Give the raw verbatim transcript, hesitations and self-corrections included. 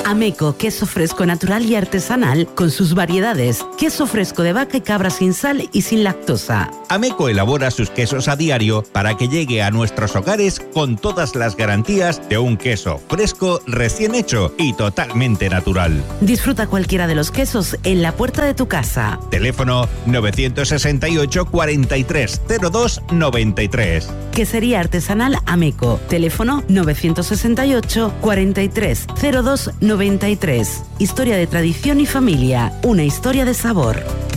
Ameco, queso fresco natural y artesanal con sus variedades. Queso fresco de vaca y cabra sin sal y sin lactosa. Ameco elabora sus quesos a diario para que llegue a nuestros hogares con todas las garantías de un queso fresco, recién hecho y totalmente natural. Disfruta cualquiera de los quesos en la puerta de tu casa. Teléfono novecientos sesenta y ocho, cuarenta y tres, cero dos, noventa y tres. Quesería artesanal Ameco. Teléfono novecientos sesenta y ocho, cuarenta y tres, cero dos, noventa y tres. Historia de tradición y familia. Una historia de sabor.